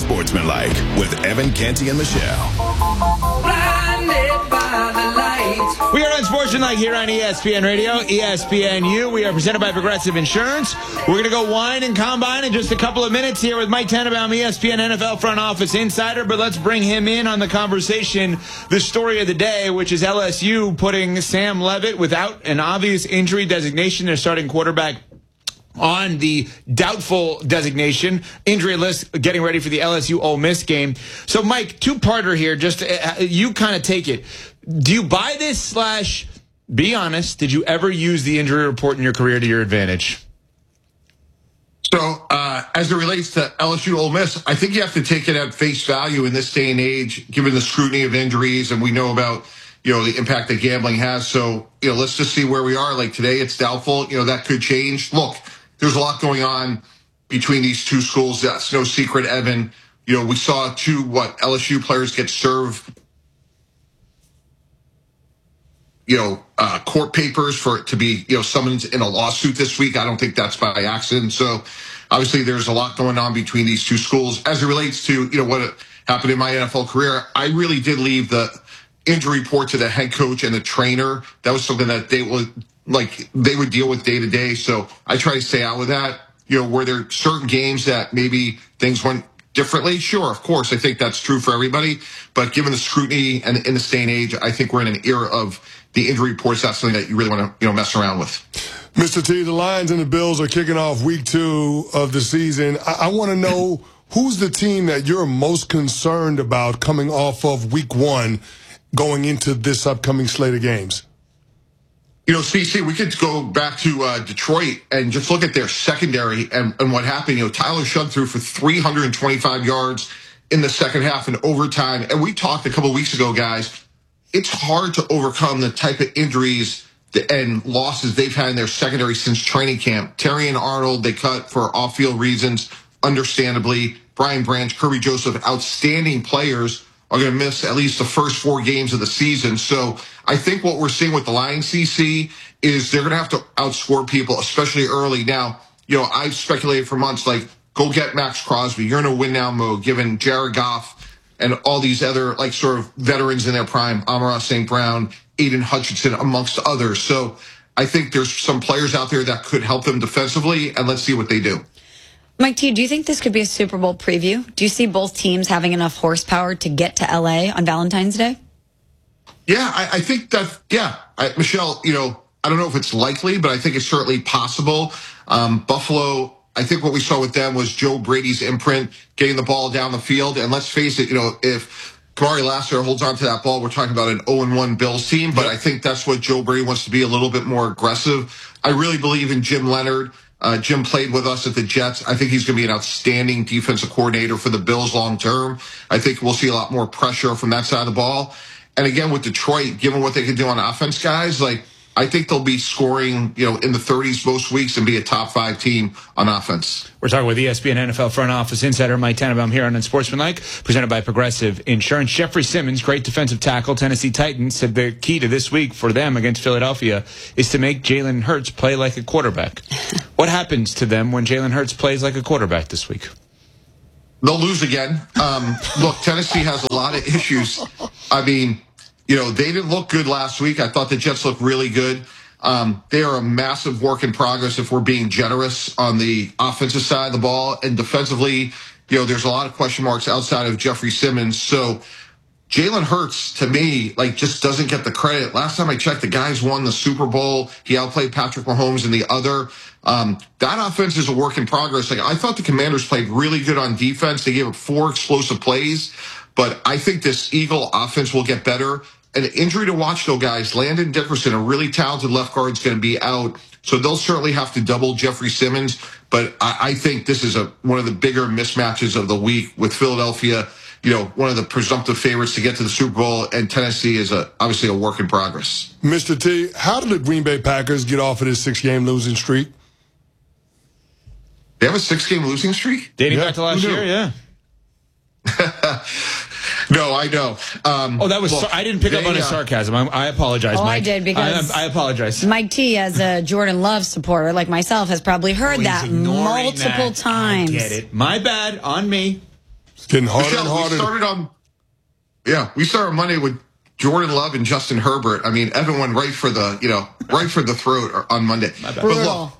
Unsportsmanlike with Evan, Canty, and Michelle. Blinded by the light. We are Unsportsmanlike here on ESPN Radio, ESPNU. We are presented by Progressive Insurance. We're going to go wine and combine in just a couple of minutes here with Mike Tannenbaum, ESPN NFL front office insider. But let's bring him in on the conversation. The story of the day, which is LSU putting Sam Leavitt without an obvious injury designation, their starting quarterback, on the doubtful designation, injury list, getting ready for the LSU Ole Miss game. So, Mike, two-parter here. Just you kind of take it. Do you buy this / be honest, did you ever use the injury report in your career to your advantage? So, as it relates to LSU Ole Miss, I think you have to take it at face value in this day and age, given the scrutiny of injuries, and we know about, the impact that gambling has. So, let's just see where we are. Like today, it's doubtful. That could change. Look, there's a lot going on between these two schools. That's no secret, Evan. We saw two LSU players get served, court papers for it to be, summoned in a lawsuit this week. I don't think that's by accident. So obviously there's a lot going on between these two schools. As it relates to, what happened in my NFL career, I really did leave the injury report to the head coach and the trainer. That was something that they would deal with day to day. So I try to stay out with that. Were there certain games that maybe things went differently? Sure, of course. I think that's true for everybody. But given the scrutiny and in this day and age, I think we're in an era of the injury reports. That's something that you really want to, mess around with. Mr. T, the Lions and the Bills are kicking off week 2 of the season. I want to know who's the team that you're most concerned about coming off of week 1 going into this upcoming slate of games? CC, we could go back to Detroit and just look at their secondary and what happened. Tyler Shough threw for 325 yards in the second half in overtime. And we talked a couple of weeks ago, guys, it's hard to overcome the type of injuries and losses they've had in their secondary since training camp. Terry and Arnold, they cut for off-field reasons, understandably. Brian Branch, Kirby Joseph, outstanding players, are going to miss at least the first 4 games of the season. So I think what we're seeing with the Lions, CC, is they're going to have to outscore people, especially early. Now, I've speculated for months, go get Max Crosby. You're in a win-now mode, given Jared Goff and all these other, sort of veterans in their prime, Amon-Ra St. Brown, Aiden Hutchinson, amongst others. So I think there's some players out there that could help them defensively, and let's see what they do. Mike T, do you think this could be a Super Bowl preview? Do you see both teams having enough horsepower to get to L.A. on Valentine's Day? Yeah, I think that, Michelle, I don't know if it's likely, but I think it's certainly possible. Buffalo, I think what we saw with them was Joe Brady's imprint, getting the ball down the field. And let's face it, if Kamari Lassiter holds on to that ball, we're talking about an 0-1 Bills team. But I think that's what Joe Brady wants to be, a little bit more aggressive. I really believe in Jim Leonard. Jim played with us at the Jets. I think he's going to be an outstanding defensive coordinator for the Bills long term. I think we'll see a lot more pressure from that side of the ball. And again, with Detroit, given what they can do on offense, guys, I think they'll be scoring, in the 30s most weeks and be a top 5 team on offense. We're talking with ESPN NFL front office insider Mike Tannenbaum here on Unsportsmanlike, presented by Progressive Insurance. Jeffrey Simmons, great defensive tackle, Tennessee Titans, said the key to this week for them against Philadelphia is to make Jalen Hurts play like a quarterback. What happens to them when Jalen Hurts plays like a quarterback this week? They'll lose again. Look, Tennessee has a lot of issues. I mean, they didn't look good last week. I thought the Jets looked really good. They are a massive work in progress if we're being generous on the offensive side of the ball. And defensively, there's a lot of question marks outside of Jeffrey Simmons. So Jalen Hurts, to me, just doesn't get the credit. Last time I checked, the guys won the Super Bowl. He outplayed Patrick Mahomes in the other. That offense is a work in progress. I thought the Commanders played really good on defense. They gave up 4 explosive plays. But I think this Eagle offense will get better. An injury to watch, though, guys. Landon Dickerson, a really talented left guard, is going to be out. So they'll certainly have to double Jeffrey Simmons. But I think this is one of the bigger mismatches of the week with Philadelphia, one of the presumptive favorites to get to the Super Bowl, and Tennessee is obviously a work in progress. Mr. T, how did the Green Bay Packers get off of this 6-game losing streak? They have a 6-game losing streak? Dating back to last year, yeah. No, I know. That was. I didn't pick up on his sarcasm. I apologize, Mike. I did because I apologize. Mike T, as a Jordan Love supporter like myself, has probably heard that multiple times. I get it. My bad. On me. It's getting harder Michelle, and harder. We started on Monday with Jordan Love and Justin Herbert. I mean, Evan went right for the throat on Monday. But look,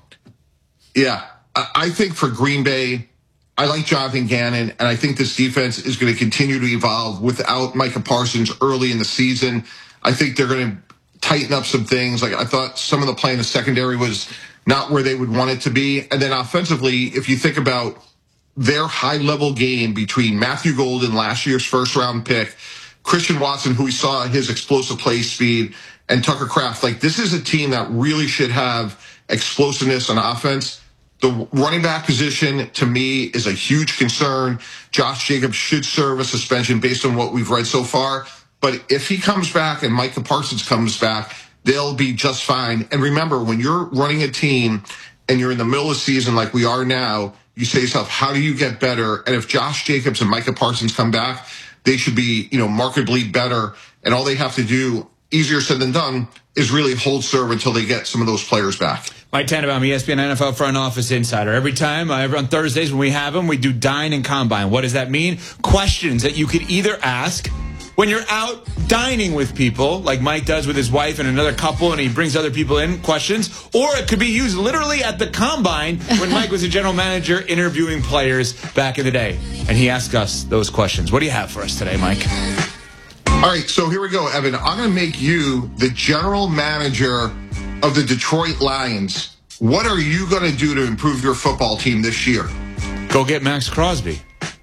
I think for Green Bay, I like Jonathan Gannon, and I think this defense is going to continue to evolve without Micah Parsons early in the season. I think they're going to tighten up some things. Like, I thought some of the play in the secondary was not where they would want it to be. And then offensively, if you think about their high-level game between Matthew Golden, last year's first-round pick, Christian Watson, who we saw his explosive play speed, and Tucker Kraft, like, this is a team that really should have explosiveness on offense. The running back position, to me, is a huge concern. Josh Jacobs should serve a suspension based on what we've read so far. But if he comes back and Micah Parsons comes back, they'll be just fine. And remember, when you're running a team and you're in the middle of the season like we are now, you say to yourself, how do you get better? And if Josh Jacobs and Micah Parsons come back, they should be, markedly better. And all they have to do, easier said than done, is really hold serve until they get some of those players back. Mike Tannenbaum, ESPN NFL Front Office Insider. Every time, on Thursdays when we have them, we do Dine and Combine. What does that mean? Questions that you could either ask when you're out dining with people, like Mike does with his wife and another couple, and he brings other people in, questions, or it could be used literally at the Combine when Mike was a general manager interviewing players back in the day. And he asked us those questions. What do you have for us today, Mike? All right, so here we go, Evan. I'm going to make you the general manager of the Detroit Lions. What are you going to do to improve your football team this year? Go get Max Crosby.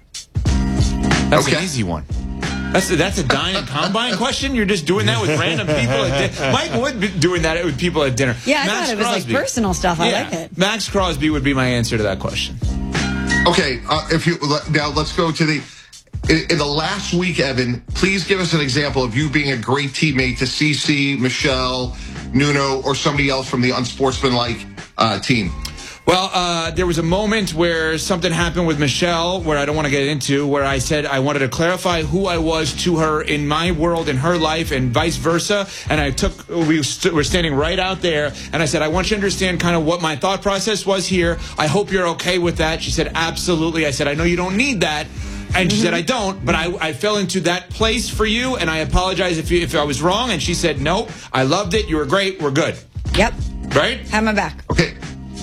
That's an easy one. That's a Dine and Combine question? You're just doing that with random people at dinner? Mike would be doing that with people at dinner. Yeah, I thought it was like personal stuff. I like it. Max Crosby would be my answer to that question. Okay, now let's go to in the last week, Evan, please give us an example of you being a great teammate to CeCe, Michelle, Nuno, or somebody else from the unsportsmanlike team. Well, there was a moment where something happened with Michelle, where I don't want to get into, where I said I wanted to clarify who I was to her in my world, in her life, and vice versa. And we were standing right out there, and I said, I want you to understand kind of what my thought process was here. I hope you're okay with that. She said, absolutely. I said, I know you don't need that. And she said, I don't, but I fell into that place for you, and I apologize if I was wrong. And she said, nope, I loved it. You were great. We're good. Yep. Right? Have my back. Okay.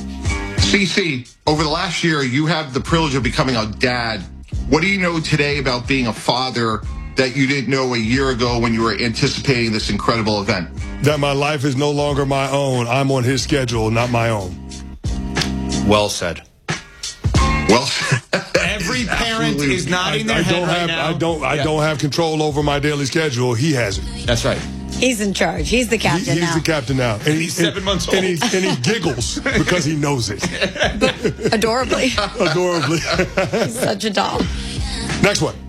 CeCe, over the last year, you have the privilege of becoming a dad. What do you know today about being a father that you didn't know a year ago when you were anticipating this incredible event? That my life is no longer my own. I'm on his schedule, not my own. Well said. Well said. Every parent is nodding their head right now. I don't have control over my daily schedule. He has it. That's right. He's in charge. He's the captain now. He's the captain now. And he's 7 months old. And he giggles because he knows it. Adorably. Adorably. He's such a doll. Next one.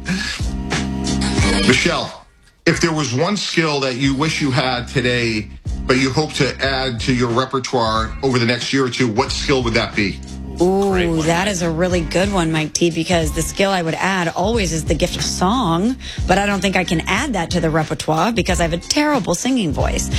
Michelle, if there was one skill that you wish you had today, but you hope to add to your repertoire over the next year or two, what skill would that be? Ooh, that is a really good one, Mike T, because the skill I would add always is the gift of song, but I don't think I can add that to the repertoire because I have a terrible singing voice.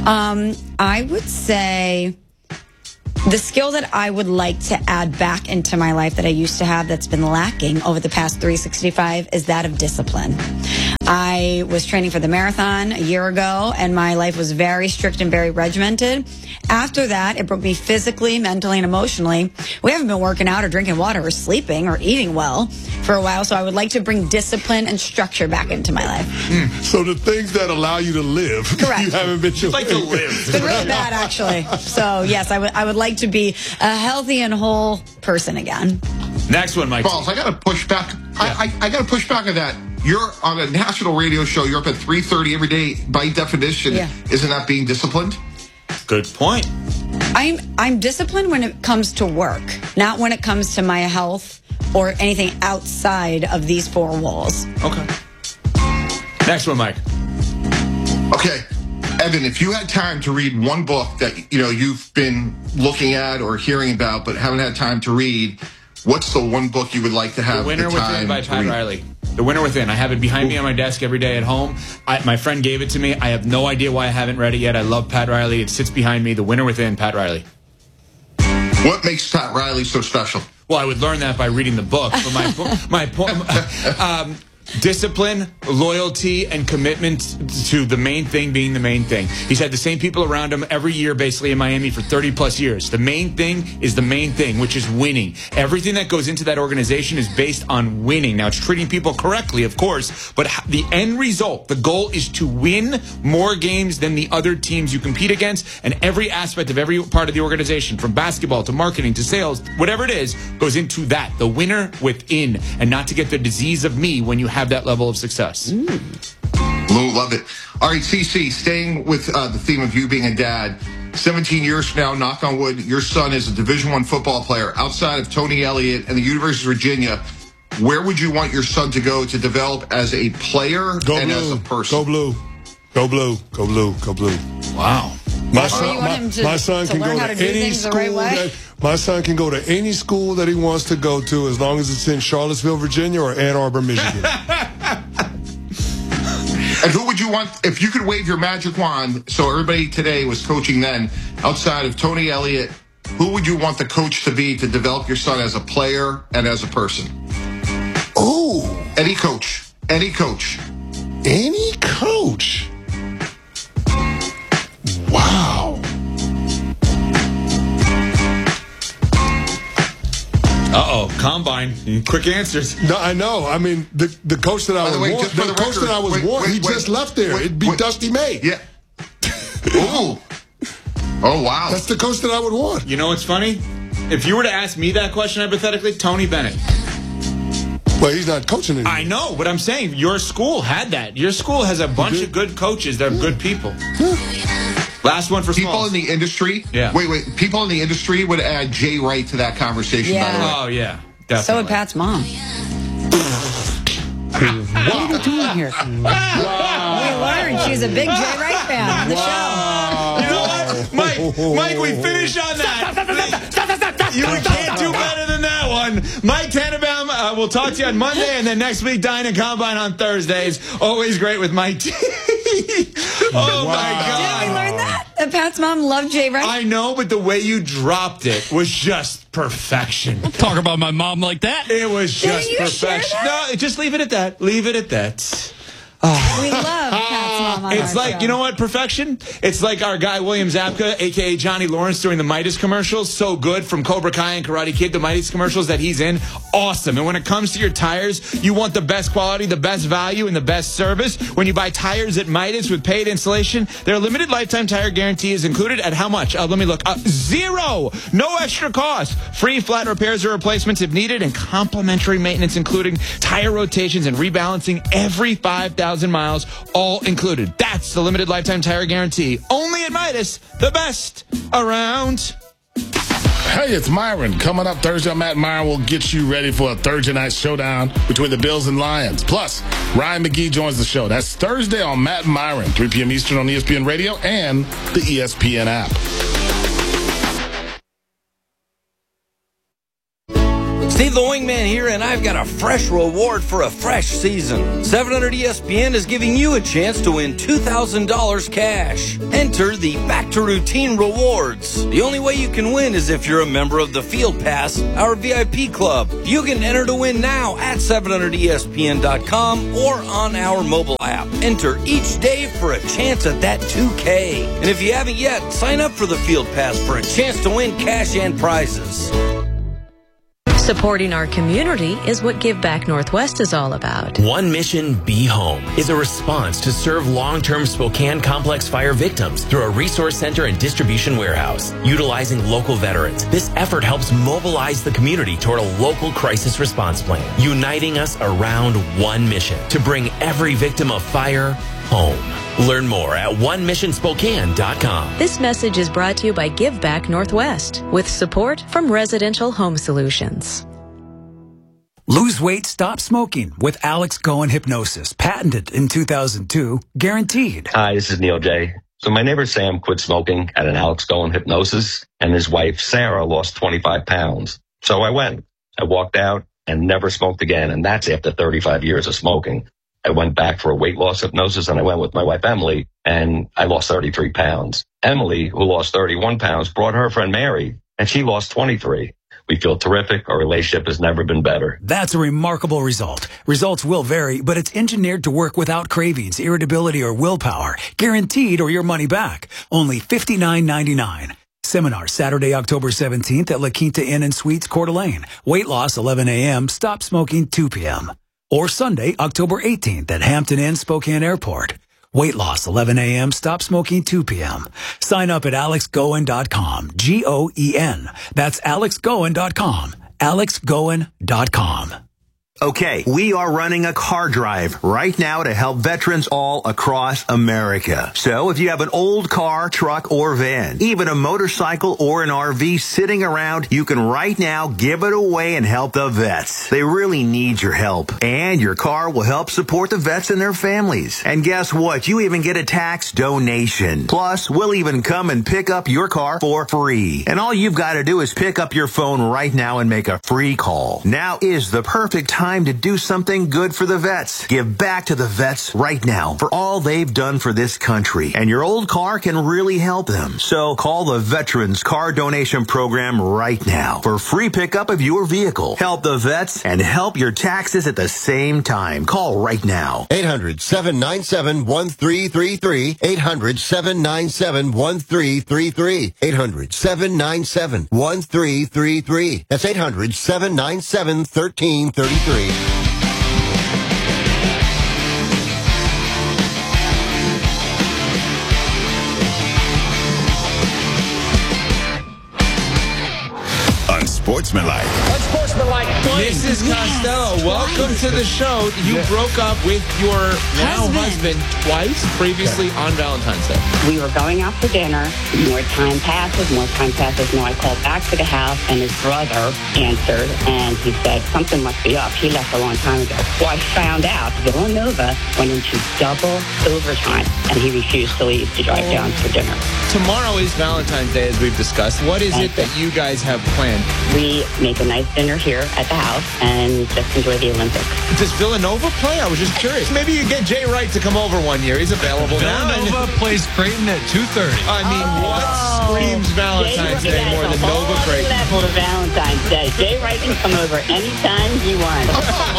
I would say the skill that I would like to add back into my life that I used to have that's been lacking over the past 365 is that of discipline. I was training for the marathon a year ago, and my life was very strict and very regimented. After that, it broke me physically, mentally, and emotionally. We haven't been working out or drinking water or sleeping or eating well for a while, so I would like to bring discipline and structure back into my life. So the things that allow you to live, correct. You haven't been like to live. It's been really bad, actually. So, yes, I would like to be a healthy and whole person again. Next one, Mike. Balls, I got to push back. I got to push back on that. You're on a national radio show. You're up at 3:30 every day. By definition, Isn't that being disciplined? Good point. I'm disciplined when it comes to work, not when it comes to my health or anything outside of these four walls. Okay. Next one, Mike. Okay. Evan, if you had time to read one book that you've been looking at or hearing about but haven't had time to read, what's the one book you would like to have? The Winner Within by Pat Riley. The Winner Within. I have it behind me on my desk every day at home. My friend gave it to me. I have no idea why I haven't read it yet. I love Pat Riley. It sits behind me. The Winner Within, Pat Riley. What makes Pat Riley so special? Well, I would learn that by reading the book. But my point. Discipline, loyalty, and commitment to the main thing being the main thing. He's had the same people around him every year, basically, in Miami for 30-plus years. The main thing is the main thing, which is winning. Everything that goes into that organization is based on winning. Now, it's treating people correctly, of course, but the end result, the goal is to win more games than the other teams you compete against, and every aspect of every part of the organization, from basketball to marketing to sales, whatever it is, goes into that. The winner within, and not to get the disease of me when you have that level of success. Lou, love it. All right, CC, staying with the theme of you being a dad, 17 years from now, knock on wood, your son is a Division I football player outside of Tony Elliott and the University of Virginia. Where would you want your son to go to develop as a player and as a person? Go Blue. Go Blue. Go Blue. Go Blue. Wow. My son can go to any school. My son can go to any school that he wants to go to, as long as it's in Charlottesville, Virginia, or Ann Arbor, Michigan. And who would you want, if you could wave your magic wand, so everybody today was coaching then, outside of Tony Elliott, who would you want the coach to be to develop your son as a player and as a person? Ooh. Any coach. Any coach. Any coach. Wow. Uh-oh, combine. Quick answers. No, I know. I mean, the coach that I was want, he just left there. It'd be Dusty May. Yeah. Ooh. Oh, wow. That's the coach that I would want. You know what's funny? If you were to ask me that question hypothetically, Tony Bennett. Well, he's not coaching anymore. I know, but I'm saying your school had that. Your school has a bunch of good coaches that are good people. Last one for people Smalls. In the industry. Yeah. Wait. People in the industry would add Jay Wright to that conversation. Yeah. By the way. Oh yeah, definitely. So would Pat's mom. What are you doing here? We learned she's a big Jay Wright fan on the show. You know what, Mike, we finish on that. You can't do better than that one. Mike Tannenbaum, we'll talk to you on Monday, and then next week, Dine and Combine on Thursdays. Always great with Mike T. Oh, my God. Did we learn that? That Pat's mom loved Jay Wright? I know, but the way you dropped it was just perfection. Talk about my mom like that. It was just you perfection. share that? No, just leave it at that. Leave it at that. We love Pat's mom on It's our like, show. you know what, perfection? It's like our guy, William Zabka, a.k.a. Johnny Lawrence, doing the Midas commercials. So good, from Cobra Kai and Karate Kid, the Midas commercials that he's in. Awesome. And when it comes to your tires, you want the best quality, the best value, and the best service. When you buy tires at Midas with paid installation, their limited lifetime tire guarantee is included at how much? Let me look. Zero. No extra cost. Free flat repairs or replacements if needed, and complimentary maintenance, including tire rotations and rebalancing every 5,000 miles, all included. That's the limited lifetime tire guarantee. Only at Midas, the best around. Hey, it's Myron. Coming up Thursday, Matt Myron will get you ready for a Thursday night showdown between the Bills and Lions. Plus, Ryan McGee joins the show. That's Thursday on Matt Myron, 3 p.m. Eastern on ESPN Radio and the ESPN app. Steve the Wingman here, and I've got a fresh reward for a fresh season. 700 ESPN is giving you a chance to win $2,000 cash. Enter the Back to Routine Rewards. The only way you can win is if you're a member of the Field Pass, our VIP club. You can enter to win now at 700ESPN.com or on our mobile app. Enter each day for a chance at that $2K. And if you haven't yet, sign up for the Field Pass for a chance to win cash and prizes. Supporting our community is what Give Back Northwest is all about. One Mission Be Home is a response to serve long-term Spokane complex fire victims through a resource center and distribution warehouse. Utilizing local veterans, this effort helps mobilize the community toward a local crisis response plan, uniting us around one mission to bring every victim of fire home. Learn more at onemissionspokane.com. This message is brought to you by Give Back Northwest with support from Residential Home Solutions. Lose weight, stop smoking with Alex Cohen Hypnosis. Patented in 2002, guaranteed. Hi, this is Neil J. So my neighbor Sam quit smoking at an Alex Cohen Hypnosis, and his wife Sarah lost 25 pounds. So I went. I walked out and never smoked again, and that's after 35 years of smoking. I went back for a weight loss hypnosis, and I went with my wife, Emily, and I lost 33 pounds. Emily, who lost 31 pounds, brought her friend Mary, and she lost 23. We feel terrific. Our relationship has never been better. That's a remarkable result. Results will vary, but it's engineered to work without cravings, irritability, or willpower. Guaranteed or your money back. Only $59.99. Seminar Saturday, October 17th at La Quinta Inn and Suites, Coeur d'Alene. Weight loss 11 a.m., stop smoking 2 p.m. Or Sunday, October 18th at Hampton Inn, Spokane Airport. Weight loss 11 a.m., stop smoking 2 p.m. Sign up at alexgoen.com. G-O-E-N. That's alexgoen.com. alexgoen.com. Okay, we are running a car drive right now to help veterans all across America. So if you have an old car, truck, or van, even a motorcycle or an RV sitting around, you can right now give it away and help the vets. They really need your help. And your car will help support the vets and their families. And guess what? You even get a tax donation. Plus, we'll even come and pick up your car for free. And all you've got to do is pick up your phone right now and make a free call. Now is the perfect time to do something good for the vets. Give back to the vets right now for all they've done for this country. And your old car can really help them. So call the Veterans Car Donation Program right now for free pickup of your vehicle. Help the vets and help your taxes at the same time. Call right now. 800-797-1333. 800-797-1333. 800-797-1333. That's 800-797-1333. Unsportsmanlike. Unsportsmanlike. Mrs. Costello, welcome to the show. You broke up with your now husband twice previously on Valentine's Day. We were going out for dinner. More time passes. No, I called back to the house, and his brother answered, and he said, something must be up. He left a long time ago. Well, I found out Villanova went into double overtime, and he refused to leave to drive down for dinner. Tomorrow is Valentine's Day, as we've discussed. What is it that you guys have planned? We make a nice dinner here at the house and just enjoy the Olympics. Does Villanova play? I was just curious. Maybe you get Jay Wright to come over one year. He's available now. Villanova plays Creighton at 2:30. I mean, what screams Valentine's Day more than Nova Creighton? Level of Valentine's Day. Jay Wright can come over anytime he wants.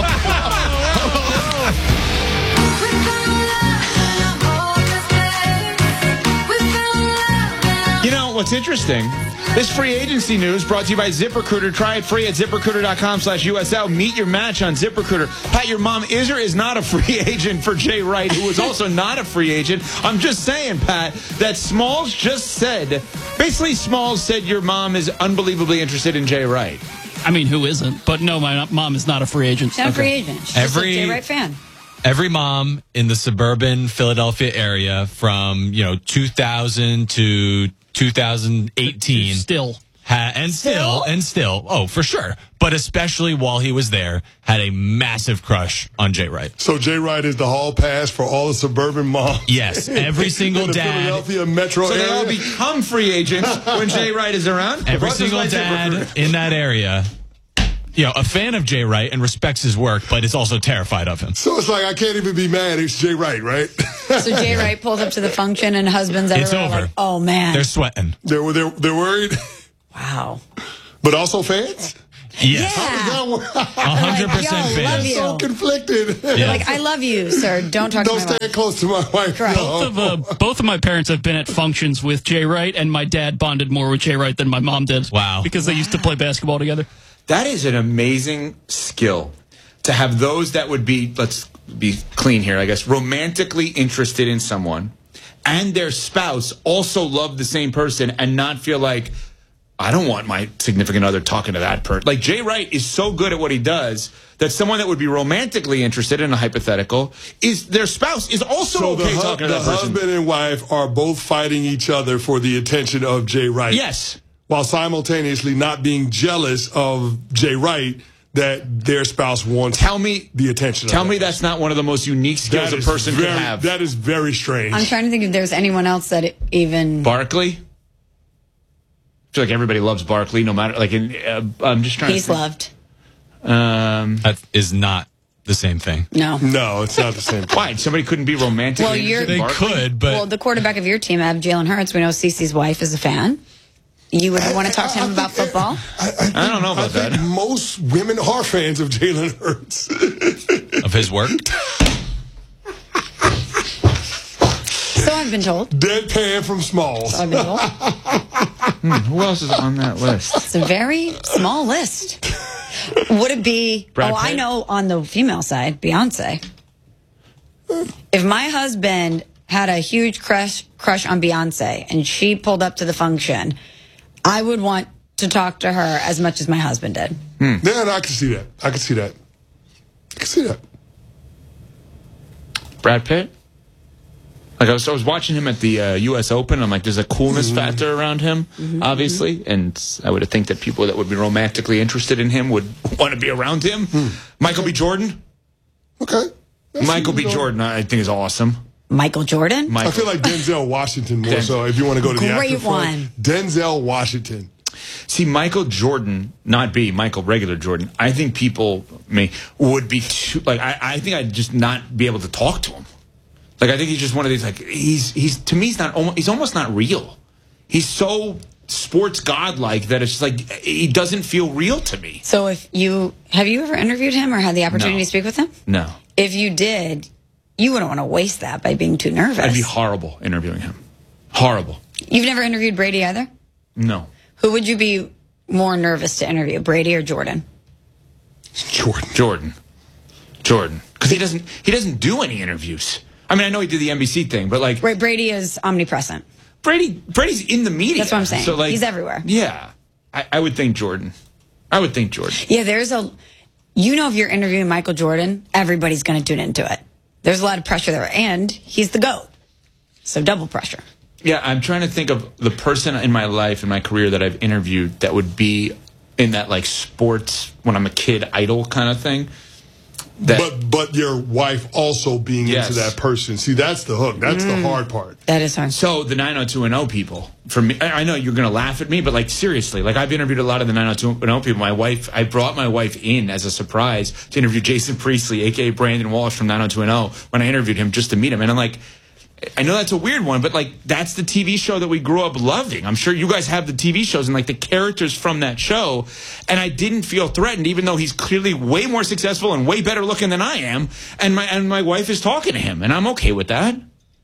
You know, what's interesting? This free agency news brought to you by ZipRecruiter. Try it free at ZipRecruiter.com/USL. Meet your match on ZipRecruiter. Pat, your mom is or is not a free agent for Jay Wright, who was also not a free agent. I'm just saying, Pat, that Smalls just said, basically Smalls said your mom is unbelievably interested in Jay Wright. I mean, who isn't? But no, my mom is not a free agent. She's not a free agent. She's just a Jay Wright fan. Every mom in the suburban Philadelphia area from, 2000 to 2018 still, oh, for sure, but especially while he was there, had a massive crush on Jay Wright. So Jay Wright is the hall pass for all the suburban moms. Yes, every single in the dad. Philadelphia metro so area. They all become free agents when Jay Wright is around. Every single dad in that area. A fan of Jay Wright and respects his work, but is also terrified of him. So it's like, I can't even be mad. It's Jay Wright, right? So Jay Wright pulls up to the function and husbands It's everywhere over. like, oh, man. They're sweating. They're worried. Wow. But also fans? Yes. How does that work? 100% Yo, love you. So conflicted. They're like, I love you, sir. Don't talk to my Don't stand close to my wife. Correct. No. Both of my parents have been at functions with Jay Wright, and my dad bonded more with Jay Wright than my mom did. Wow. Because they used to play basketball together. That is an amazing skill to have those that would be, let's be clean here, I guess, romantically interested in someone and their spouse also love the same person and not feel like, I don't want my significant other talking to that person. Like, Jay Wright is so good at what he does that someone that would be romantically interested in a hypothetical is their spouse is also okay talking to that person. The husband and wife are both fighting each other for the attention of Jay Wright. Yes. While simultaneously not being jealous of Jay Wright that their spouse wants the attention of. Tell me that's not one of the most unique skills a person could have. That is very strange. I'm trying to think if there's anyone else that even... Barkley? I feel like everybody loves Barkley, no matter... I'm just trying He's to... loved. That is not the same thing. No. No, it's not the same thing. Why? Somebody couldn't be romantic? Well, they could, but... Well, the quarterback of your team, I have Jalen Hurts. We know Cece's wife is a fan. You would want to talk to him about football? I don't know about that. Most women are fans of Jalen Hurts. Of his work? So I've been told. Deadpan from Smalls. So I've been told. Who else is on that list? It's a very small list. Would it be... Brad I Pitt? know on the female side, Beyonce. If my husband had a huge crush on Beyonce and she pulled up to the function, I would want to talk to her as much as my husband did. Yeah, no, I can see that. I can see that. Brad Pitt? Like I was watching him at the U.S. Open. I'm like, there's a coolness factor around him, obviously, and I would think that people that would be romantically interested in him would want to be around him. Michael B. Jordan. Okay. Michael B. Jordan, I think, is awesome. Michael Jordan? I feel like Denzel Washington more so. If you want to go to the actor Great front. one. Denzel Washington. See, Michael Jordan, not B, Michael regular Jordan, I think people would be too, like, I think I'd just not be able to talk to him. Like, I think he's just one of these, like, he's to me, he's almost not real. He's so sports godlike that it's just like, he doesn't feel real to me. So have you ever interviewed him or had the opportunity to speak with him? No. If you did, you wouldn't want to waste that by being too nervous. I'd be horrible interviewing him. Horrible. You've never interviewed Brady either? No. Who would you be more nervous to interview, Brady or Jordan? Jordan. Because he doesn't do any interviews. I mean, I know he did the NBC thing, but like... Right, Brady is omnipresent. Brady's in the media. That's what I'm saying. So like, he's everywhere. Yeah. I would think Jordan. Yeah, if you're interviewing Michael Jordan, everybody's going to tune into it. There's a lot of pressure there, and he's the GOAT. So double pressure. Yeah, I'm trying to think of the person in my life, in my career, that I've interviewed that would be in that, like, sports, when I'm a kid, idol kind of thing. But your wife also being into that person. See, that's the hook. That's the hard part. That is hard. So the 90210 people, for me, I know you're going to laugh at me, but like seriously, like I've interviewed a lot of the 90210 people. I brought my wife in as a surprise to interview Jason Priestley, a.k.a. Brandon Walsh from 90210, when I interviewed him just to meet him. And I'm like, I know that's a weird one, but like that's the TV show that we grew up loving. I'm sure you guys have the TV shows and like the characters from that show. And I didn't feel threatened, even though he's clearly way more successful and way better looking than I am. And my wife is talking to him, and I'm okay with that.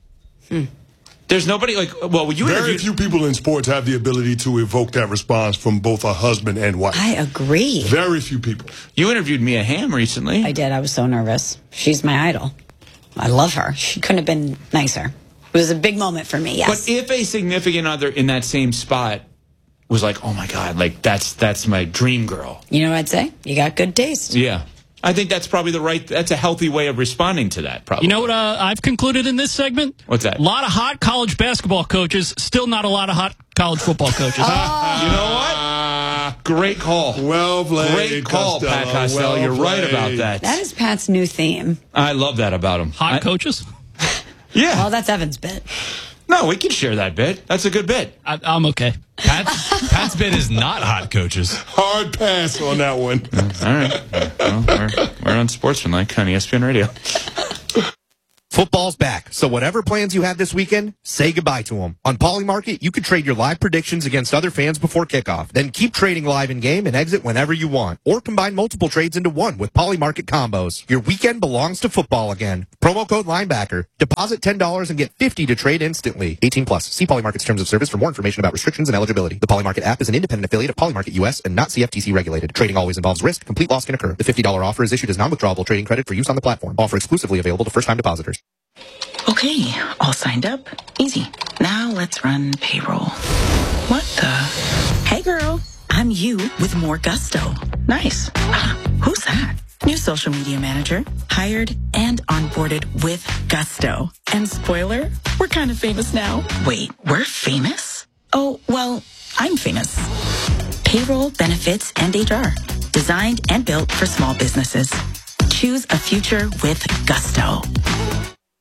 There's nobody Very few people in sports have the ability to evoke that response from both a husband and wife. I agree. Very few people. You interviewed Mia Hamm recently. I did. I was so nervous. She's my idol. I love her. She couldn't have been nicer. It was a big moment for me, yes. But if a significant other in that same spot was like, oh my God, like that's my dream girl. You know what I'd say? You got good taste. Yeah. I think that's probably that's a healthy way of responding to that, probably. You know what I've concluded in this segment? What's that? A lot of hot college basketball coaches, still not a lot of hot college football coaches. You know what? Great call. Well played. Great call, Costello. Pat Costello. Well You're right played. about that. That is Pat's new theme. I love that about him. Hot coaches? Yeah. Well, that's Evan's bit. No, we can share that bit. That's a good bit. I'm okay. Pat's bit is not hot coaches. Hard pass on that one. All right. Well, we're on Sportsmanlike on ESPN Radio. Football's back, so whatever plans you have this weekend, say goodbye to them. On Polymarket, you can trade your live predictions against other fans before kickoff. Then keep trading live in-game and exit whenever you want. Or combine multiple trades into one with Polymarket combos. Your weekend belongs to football again. Promo code Linebacker. Deposit $10 and get $50 to trade instantly. 18 plus. See Polymarket's terms of service for more information about restrictions and eligibility. The Polymarket app is an independent affiliate of Polymarket US and not CFTC regulated. Trading always involves risk. Complete loss can occur. The $50 offer is issued as non-withdrawable trading credit for use on the platform. Offer exclusively available to first-time depositors. Okay, all signed up. Easy. Now let's run payroll. What the? Hey girl, I'm you with more gusto. Nice. Who's that? New social media manager, hired and onboarded with gusto. And spoiler, we're kind of famous now. Wait, we're famous? Oh, well, I'm famous. Payroll, benefits, and HR. Designed and built for small businesses. Choose a future with gusto.